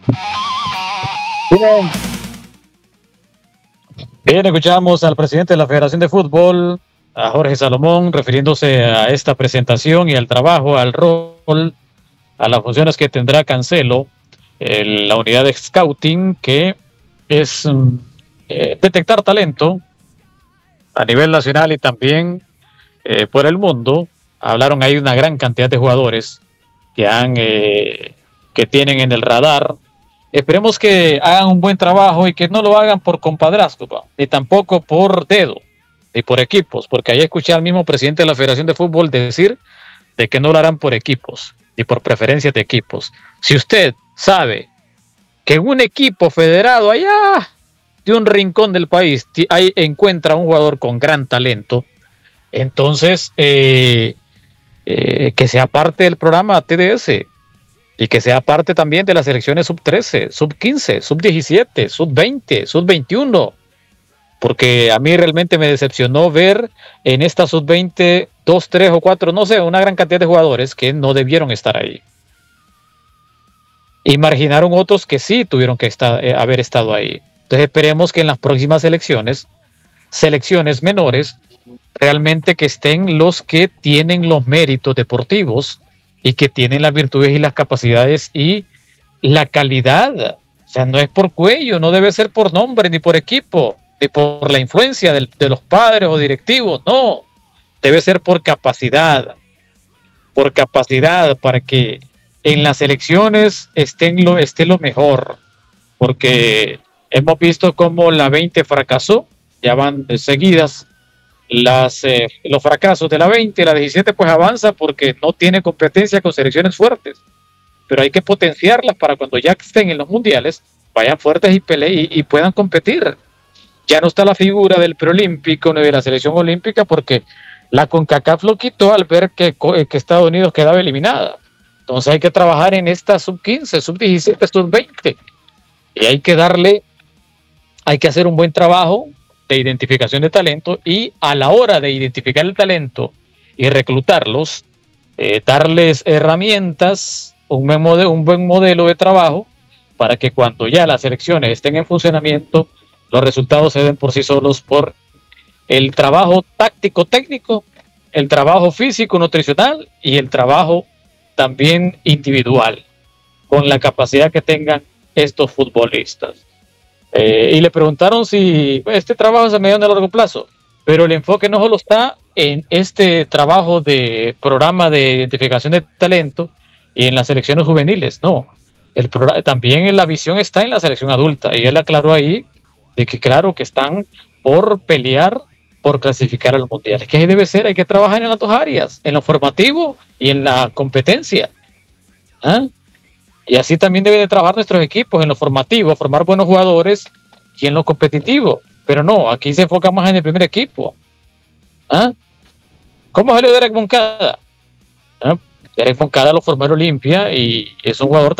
Bien, bien, escuchamos al presidente de la Federación de Fútbol, a Jorge Salomón, refiriéndose a esta presentación y al trabajo, al rol, a las funciones que tendrá Cancelo, la unidad de scouting, que es detectar talento a nivel nacional y también por el mundo. Hablaron ahí de una gran cantidad de jugadores que tienen en el radar. Esperemos que hagan un buen trabajo y que no lo hagan por compadrazgo, ni tampoco por dedo, ni por equipos, porque ahí escuché al mismo presidente de la Federación de Fútbol decir de que no lo harán por equipos, ni por preferencias de equipos. Si usted sabe que en un equipo federado allá de un rincón del país ahí encuentra un jugador con gran talento, entonces que sea parte del programa TDS y que sea parte también de las selecciones sub-13, sub-15, sub-17, sub-20, sub-21, porque a mí realmente me decepcionó ver en esta sub-20 2, 3 o 4, no sé, una gran cantidad de jugadores que no debieron estar ahí. Y marginaron otros que sí tuvieron que haber estado ahí. Entonces esperemos que en las próximas selecciones menores, realmente que estén los que tienen los méritos deportivos y que tienen las virtudes y las capacidades y la calidad. O sea, no es por cuello, no debe ser por nombre, ni por equipo, ni por la influencia de los padres o directivos, no. Debe ser por capacidad para que en las elecciones esté lo mejor. Porque hemos visto cómo la 20 fracasó, ya van seguidas los fracasos de la 20, la 17 pues avanza porque no tiene competencia con selecciones fuertes, pero hay que potenciarlas para cuando ya estén en los mundiales vayan fuertes y puedan competir. Ya no está la figura del preolímpico ni de la selección olímpica porque la CONCACAF lo quitó al ver que Estados Unidos quedaba eliminada. Entonces hay que trabajar en esta sub-15, sub-17, sub-20 y hay que hacer un buen trabajo de identificación de talento y a la hora de identificar el talento y reclutarlos, darles herramientas, un buen modelo de trabajo para que cuando ya las selecciones estén en funcionamiento, los resultados se den por sí solos por el trabajo táctico técnico, el trabajo físico nutricional y el trabajo también individual, con la capacidad que tengan estos futbolistas. Y le preguntaron si este trabajo es a mediano y largo plazo, pero el enfoque no solo está en este trabajo de programa de identificación de talento y en las selecciones juveniles, no. También la visión está en la selección adulta y él aclaró ahí de que claro que están por pelear por clasificar a los mundiales, que ahí debe ser, hay que trabajar en las dos áreas, en lo formativo y en la competencia. ¿Ah? Y así también deben de trabajar nuestros equipos en lo formativo, formar buenos jugadores y en lo competitivo. Pero no, aquí se enfoca más en el primer equipo. ¿Ah? ¿Cómo salió Derek Moncada? ¿Ah? Derek Moncada lo formó en Olimpia y es un jugador